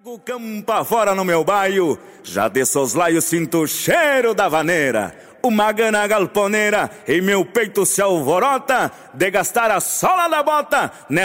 O campo fora no meu baio, já de soslaio sinto o cheiro da vaneira. Uma gana galponeira em meu peito se alvorota, de gastar a sola da bota